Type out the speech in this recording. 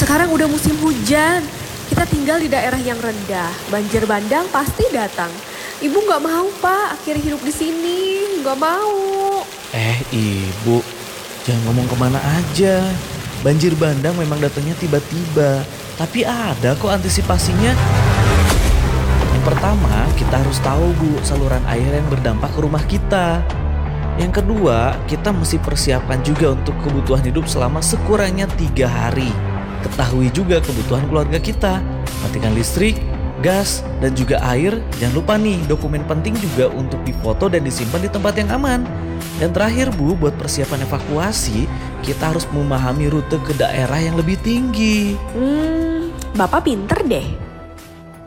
Sekarang udah musim hujan. Kita tinggal di daerah yang rendah. Banjir bandang pasti datang. Ibu nggak mau, Pak, akhiri hidup di sini. Nggak mau. Ibu, jangan ngomong kemana aja. Banjir bandang memang datangnya tiba-tiba. Tapi ada kok antisipasinya. Yang pertama, kita harus tahu Bu, saluran air yang berdampak ke rumah kita. Yang kedua, kita mesti persiapkan juga untuk kebutuhan hidup selama sekurangnya 3 hari. Ketahui juga kebutuhan keluarga kita. Matikan listrik, gas, dan juga air. Jangan lupa nih, dokumen penting juga untuk difoto dan disimpan di tempat yang aman. Dan terakhir Bu, buat persiapan evakuasi, kita harus memahami rute ke daerah yang lebih tinggi. Bapak pinter deh.